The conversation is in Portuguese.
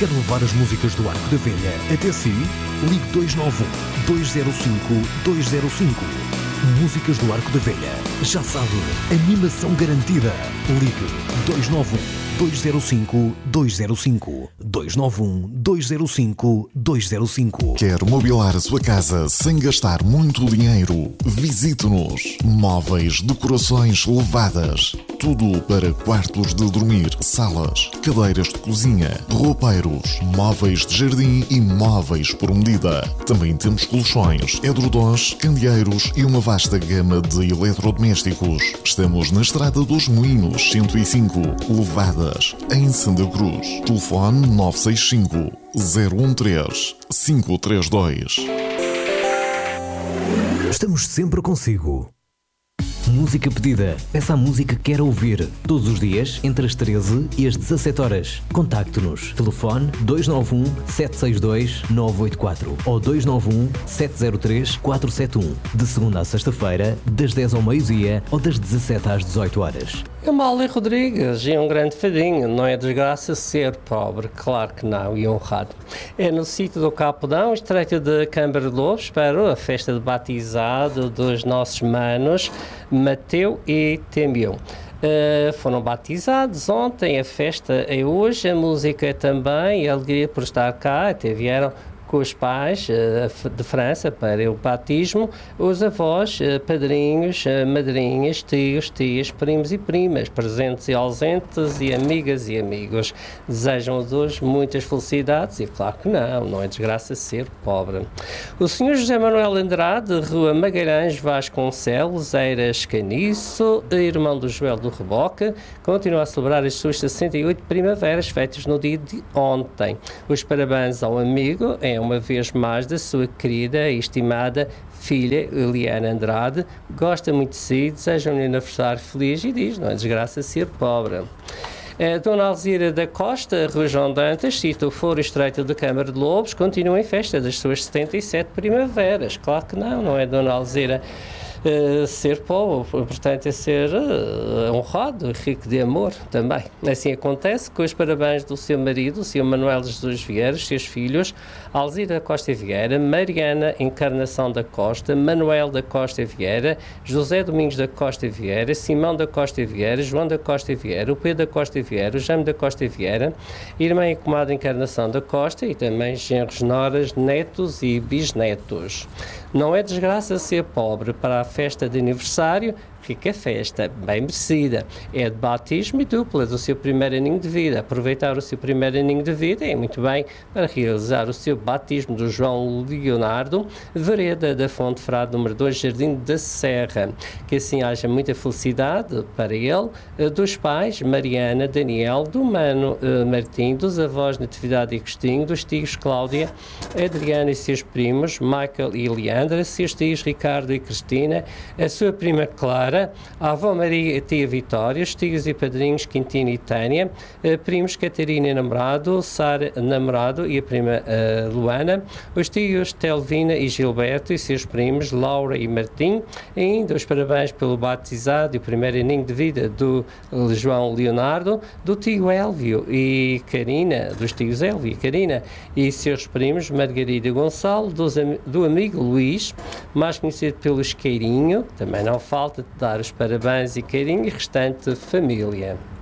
Quer levar as músicas do Arco da Velha até si? Ligue 291-205-205. Músicas do Arco da Velha. Já sabe, animação garantida. Ligue 291-205-205. 291-205-205. Quer mobilar a sua casa sem gastar muito dinheiro? Visite-nos. Móveis, decorações levadas. Tudo para quartos de dormir, salas, cadeiras de cozinha, roupeiros, móveis de jardim e móveis por medida. Também temos colchões, edredons, candeeiros e uma vasta gama de eletrodomésticos. Estamos na Estrada dos Moinhos, 105, Levadas, em Santa Cruz. Telefone 965 013 532. Estamos sempre consigo. Música pedida. Peça a música que quer ouvir. Todos os dias, entre as 13 e as 17 horas. Contacte-nos. Telefone 291-762-984 ou 291-703-471. De segunda a sexta-feira, das 10 ao meio-dia ou das 17 às 18 horas. Amália Rodrigues e um grande fadinho. Não é desgraça ser pobre, claro que não, e honrado. É no sítio do Capodão, estreito de Câmara de Lobos, para a festa de batizado dos nossos manos Mateu e Temião. Foram batizados ontem, a festa é hoje, a música também, e a alegria por estar cá, até vieram com os pais de França para o batismo, os avós, padrinhos, madrinhas, tios, tias, primos e primas, presentes e ausentes e amigas e amigos. Desejam-os hoje muitas felicidades e claro que não é desgraça ser pobre. O Sr. José Manuel Andrade, Rua Magalhães Vasconcelos, Eiras Caniço, irmão do Joel do Reboque, continua a celebrar as suas 68 primaveras, feitas no dia de ontem. Os parabéns ao amigo, uma vez mais, da sua querida e estimada filha, Eliana Andrade. Gosta muito de si, deseja um aniversário feliz e diz, não é desgraça ser pobre. Dona Alzira da Costa, Rua João Dantas, cita o Foro Estreito de Câmara de Lobos, continua em festa das suas 77 primaveras. Claro que não é Dona Alzira ser pobre, portanto é ser honrado e rico de amor também. Assim acontece com os parabéns do seu marido, o Sr. Manuel Jesus Vieira, seus filhos, Alzira da Costa Vieira, Mariana Encarnação da Costa, Manuel da Costa Vieira, José Domingos da Costa Vieira, Simão da Costa Vieira, João da Costa Vieira, o Pedro da Costa Vieira, o Jaime da Costa Vieira, irmã e comadre Encarnação da Costa e também genros, noras, netos e bisnetos. Não é desgraça ser pobre. Para a festa de aniversário, rica festa, bem merecida. É de batismo e dupla do seu primeiro aninho de vida. Aproveitar o seu primeiro aninho de vida é muito bem para realizar o seu batismo do João Leonardo, Vereda da Fonte Frade, número 2, Jardim da Serra. Que assim haja muita felicidade para ele, dos pais, Mariana, Daniel, do mano Martim, dos avós Natividade e Agostinho, dos tios Cláudia, Adriana e seus primos, Michael e Leandra, seus tios Ricardo e Cristina, a sua prima Clara, a avó Maria e a tia Vitória, os tios e padrinhos Quintino e Tânia, primos Catarina e namorado, Sara namorado e a prima Luana, os tios Telvina e Gilberto e seus primos Laura e Martim, e ainda os parabéns pelo batizado e o primeiro aninho de vida do João Leonardo, do tio Élvio e Karina, dos tios Élvio e Karina, e seus primos Margarida Gonçalo, do amigo Luís, mais conhecido pelo Isqueirinho, também não falta de dar os parabéns e carinho e restante família.